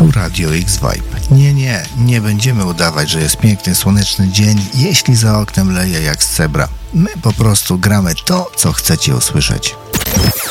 Tu Radio X Vibe. Nie będziemy udawać, że jest piękny, słoneczny dzień, jeśli za oknem leje jak z cebra. My po prostu gramy to, co chcecie usłyszeć.